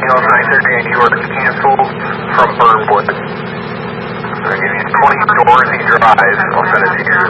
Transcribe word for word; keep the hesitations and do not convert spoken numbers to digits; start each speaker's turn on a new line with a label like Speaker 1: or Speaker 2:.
Speaker 1: Daniels nine thirty, and you are canceled from Burnwood. I'm going to give you twenty Dorsey Drive. I'll send it to your